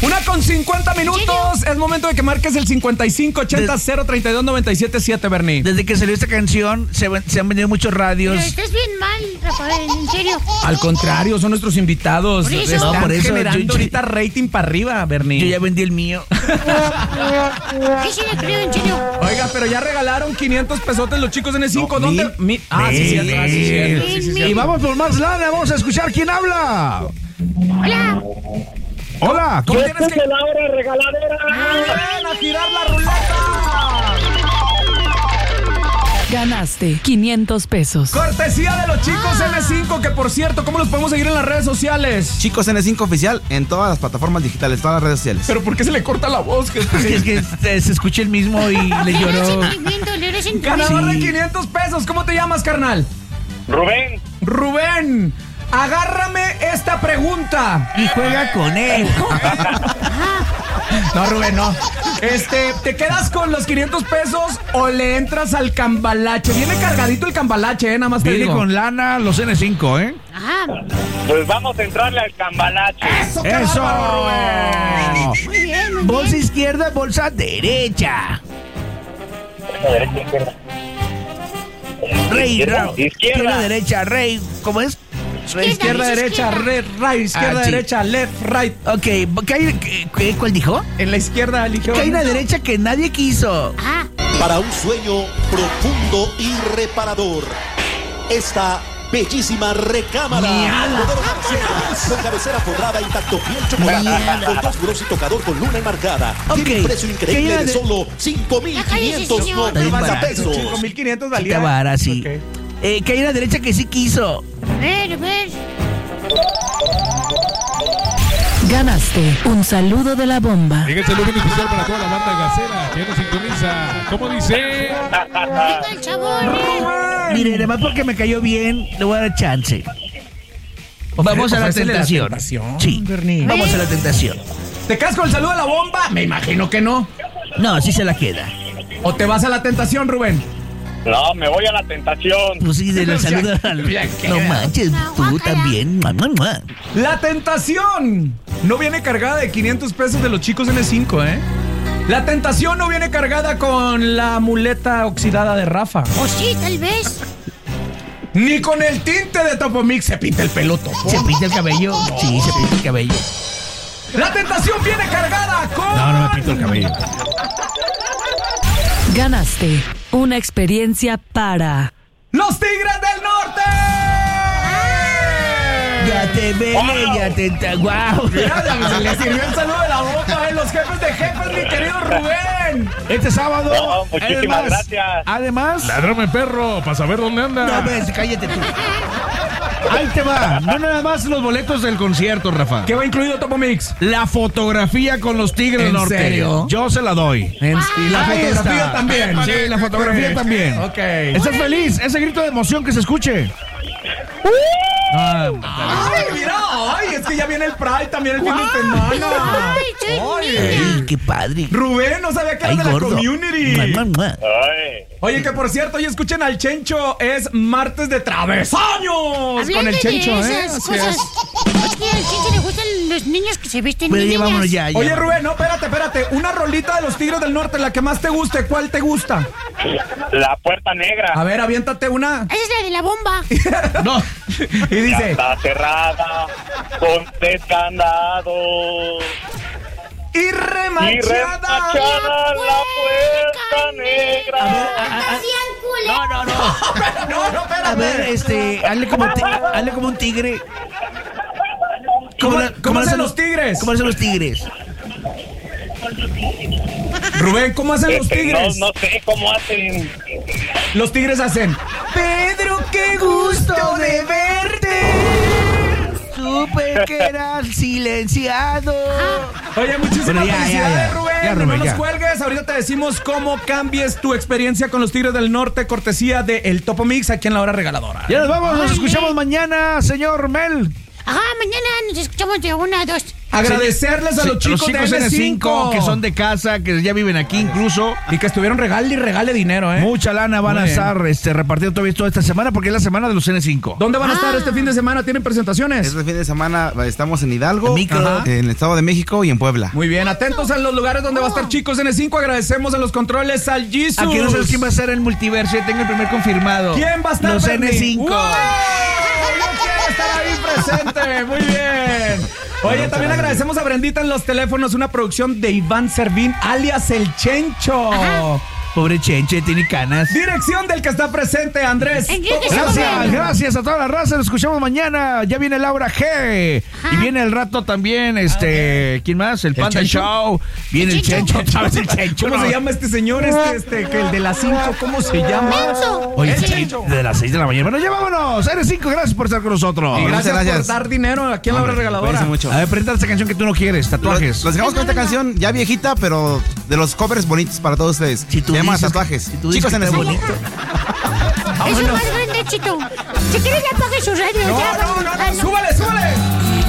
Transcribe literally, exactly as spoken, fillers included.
Una con cincuenta minutos. Es momento de que marques el cincuenta y cinco ochenta cero treinta y dos noventa y siete siete, Bernie. Desde que salió esta canción, se, se han vendido muchos radios. Pero estás bien mal, Rafael, en serio. Al contrario, son nuestros invitados. Por eso. Están No, por eso, generando yo- yo- ahorita rating para arriba, Bernie. Yo ya vendí el mío. ¿Qué se le creo, en serio? Oiga, pero ya regalaron quinientos pesotes los chicos en el cinco. No, ¿Dónde? mil. Mi- Ah, sí, Mil. cierto, ah, sí, cierto, sí, sí, Mil, cierto. Y vamos por más lana, vamos a escuchar quién habla. Hola. Hola, ¿Cómo Yo tienes que...? escucho la hora regaladera. ¡Ven a girar la ruleta! Ganaste quinientos pesos. Cortesía de los chicos N cinco, que por cierto, ¿cómo los podemos seguir en las redes sociales? Chicos N cinco Oficial en todas las plataformas digitales, todas las redes sociales. ¿Pero por qué se le corta la voz? Que- es que se, se escucha el mismo y le Le lloró. eres sentimiento, le eres sentimiento. Ganador de Sí. quinientos pesos. ¿Cómo te llamas, carnal? Rubén, Rubén, agárrame esta pregunta. Y juega con él. No, Rubén, no. Este, ¿te quedas con los quinientos pesos o le entras al cambalache? Viene cargadito el cambalache, eh, nada más te Viene digo. con lana los N cinco, ¿eh? Ajá, pues vamos a entrarle al cambalache. ¡Eso! qué ¡Eso! bárbaro, Rubén! muy bien, muy Bolsa bien. izquierda, bolsa derecha. Derecha, izquierda. Rey, Izquierda, ra- izquierda. izquierda, derecha, rey. ¿Cómo es? Izquierda, Izquierda, derecha, izquierda. red, right, izquierda, Ah, sí. derecha, left, right. Ok, ¿qué hay- qué- qué- ¿cuál dijo? En la izquierda eligió. Que hay una derecha que nadie quiso. Ajá. Para un sueño profundo y reparador. Esta bellísima recámara. Modelo Marcela, con cabecera forrada y tacto piel chocolate. Con dos muros y tocador con luna enmarcada. Tiene Ok, un precio que increíble hay de de- solo cinco mil quinientos Está bien noventa barato, pesos. cinco mil quinientos valía. Está vara, sí. Ok. Eh, que hay una derecha que sí quiso. A ver, a ver. Ganaste un saludo de la bomba. Llega el saludo bien especial para toda la banda gasera que nos sintoniza. ¿Cómo dice? Venga el chabón. Mire, además porque me cayó bien, le voy a dar chance. Vamos a la ofrécele la tentación. tentación, Sí, Bernie. vamos a la tentación. ¿Te quedas con el saludo de la bomba? Me imagino que no. No, sí se la queda. ¿O te vas a la tentación, Rubén? No, me voy a la tentación. Pues sí, de la saludo al... Ya No queda. manches, No, tú guácala. también. Mua, mua, mua. La tentación no viene cargada de quinientos pesos de los chicos N cinco, ¿eh? La tentación no viene cargada con la muleta oxidada de Rafa. O sí, tal vez. Ni con el tinte de Topomix se pinta el pelo Topo. ¿Se pinta el cabello? Sí, se pinta el cabello. La tentación viene cargada con... No, no me pinto el cabello. Ganaste una experiencia para... ¡Los Tigres del Norte! Ya te vele, ya te... enta- ¡Guau! Mira, se le sirvió el saludo de la boca, ¿eh? Los jefes de jefes, mi querido Rubén. Este sábado... No, muchísimas además, gracias. Además... Ladrame perro, para saber dónde anda. No, ves, cállate tú. Ahí te va. No nada más los boletos del concierto, Rafa. ¿Qué va incluido Topomix? La fotografía con los Tigres ¿En del Norte. serio? Yo se la doy. En- y la Ahí fotografía está. también. Sí, la fotografía Ok, también. Ok. ¿Estás feliz? Ese grito de emoción que se escuche. Ah, Ay, mira, ay, es que ya viene el Pride también el fin de semana. Ay, soy Ay. ay, qué padre. Rubén, no sabía que Ay, era de la gordo. community. Mua, mua, mua. Ay, Oye, que por cierto, hoy escuchen al Chencho, es martes de travesaños Hablando con el de Chencho, ¿eh? esas Así cosas, es. es que al Chencho le gustan los niños que se visten Bueno, de ya niñas. vámonos ya, ya. Oye, Rubén, no, espérate, espérate. Una rolita de los Tigres del Norte, la que más te guste, ¿cuál te gusta? la puerta negra. A ver, aviéntate una. Esa es la de la bomba. No. Y dice, Está cerrada con tres candados. y Y remachada. remachada la puerta negra. A ver, a- a- a- no, no, no. No, no, espérate. A ver, este, hazle como, ti- hazle como un tigre. ¿Cómo, la- cómo le hacen los tigres? ¿Cómo hacen los tigres? Rubén, ¿cómo hacen los Este, tigres? No, no sé cómo hacen. Los tigres hacen. Pedro, qué gusto de verte. Supe que eras silenciado. Oye, muchísimas Bueno, ya, ya, felicidades, ya. Rubén. Ya, no Rubén, nos ya. cuelgues. Ahorita te decimos cómo cambies tu experiencia con los Tigres del Norte, cortesía de El Topo Mix aquí en la hora regaladora. Ya nos vamos, nos Ay, escuchamos me- mañana, señor Mel. Ajá, mañana nos escuchamos de una a dos. Agradecerles a Sí, los chicos, chicos de N cinco que son de casa, que ya viven aquí incluso. Y que estuvieron regale y regale dinero, ¿eh? Mucha lana van Muy a bien. estar este, repartiendo todavía toda esta semana porque es la semana de los N cinco. ¿Dónde van a estar este fin de semana? ¿Tienen presentaciones? Este fin de semana estamos en Hidalgo, Micro. Ajá. en el Estado de México y en Puebla. Muy bien, atentos a los lugares donde va a estar chicos N cinco. Agradecemos a los controles al Jesus. Aquí no sabes quién va a estar en el multiverso. Ya tengo el primer confirmado. ¿Quién va a estar? Los Bernie? N cinco. ¡Wow! Yo quiero estar ahí presente. Muy bien. Oye, también agradecemos a Brendita en los teléfonos, una producción de Iván Servín, alias El Chencho. Ajá. Pobre Chenche, tiene canas. Dirección del que está presente, Andrés. Enrique Gracias, Segovia. gracias a toda la raza. Nos escuchamos mañana. Ya viene Laura G. Y viene el rato también, este, ¿quién más? El Panda Chencho? Show. Viene el ¿El Chencho? Chencho, otra vez el Chencho. ¿Cómo no. se llama este señor? Este, este, que el de las cinco, ¿cómo se llama? Menso. Oye, El sí, Chencho. de las seis de la mañana. Bueno, ya vámonos. N cinco, gracias por estar con nosotros. Y gracias, Muchas gracias. por dar dinero aquí en la hora regaladora. Cuídense mucho. A ver, presenta esta canción que tú no quieres, tatuajes. Los, los dejamos con esta canción ya viejita, pero de los covers bonitos para todos ustedes. Si tú Se llama dices- Tatuajes. si tú dices Chicos que en el está cinco. Es el más grande éxito. Si quieres, ya apague su radio. No, ya, no, no, vamos. no, súbale, súbale.